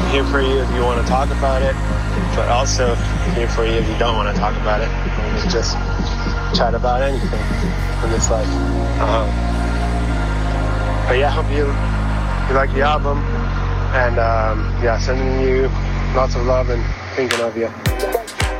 here for you if you want to talk about it, but also here for you if you don't want to talk about it. We can just chat about anything in this life. But yeah, I hope you like the album, and sending you lots of love and thinking of you.